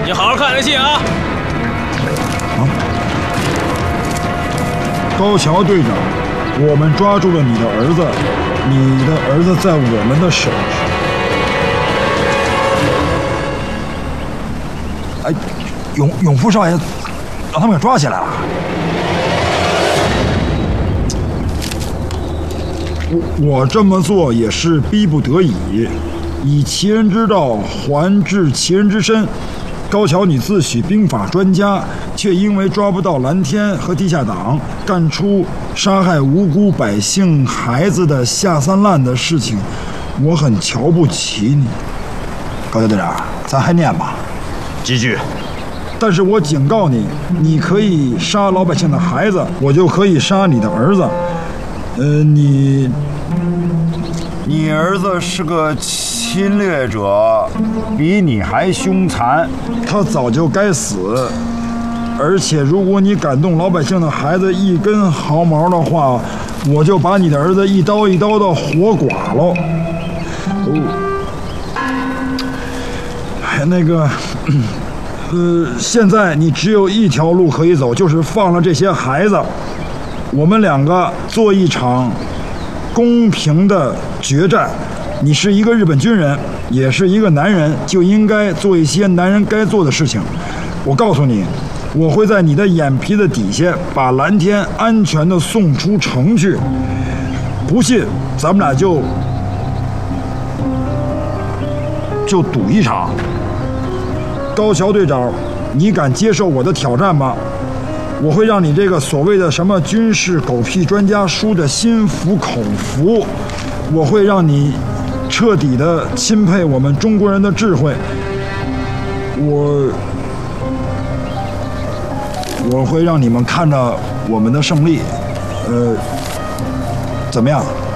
你好好看这戏啊！ 高桥队长，我们抓住了你的儿子，你的儿子在我们的手上。哎，永富少爷，让他们给抓起来了。我这么做也是逼不得已，以其人之道还治其人之身。高桥，你自诩兵法专家，却因为抓不到蓝天和地下党，干出杀害无辜百姓孩子的下三滥的事情，我很瞧不起你。高桥队长，咱还念吧， 继续。 但是我警告你，你可以杀老百姓的孩子，我就可以杀你的儿子。 你儿子是个侵略者，比你还凶残， 他早就该死。而且如果你敢动老百姓的孩子一根毫毛的话，我就把你的儿子一刀一刀的活剐了。现在你只有一条路可以走，就是放了这些孩子，我们两个做一场公平的决战。你是一个日本军人，也是一个男人，就应该做一些男人该做的事情。我告诉你，我会在你的眼皮子底下把蓝天安全的送出城去。不信，咱们俩就赌一场。高桥队长，你敢接受我的挑战吗？我会让你这个所谓的什么军事狗屁专家输得心服口服，我会让你彻底的钦佩我们中国人的智慧。我会让你们看着我们的胜利。怎么样？